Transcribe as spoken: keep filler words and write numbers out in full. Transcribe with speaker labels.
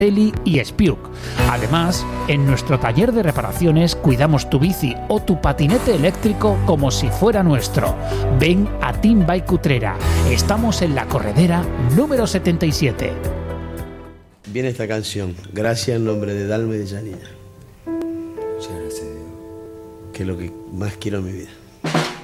Speaker 1: y Spiuk. Además, en nuestro taller de reparaciones cuidamos tu bici o tu patinete eléctrico como si fuera nuestro. Ven a Team Bike Utrera. Estamos en la corredera número setenta y siete.
Speaker 2: Viene esta canción, gracias en nombre de Dalma y de Janina.
Speaker 3: Muchas gracias, Diego.
Speaker 2: Que es lo que más quiero en mi vida.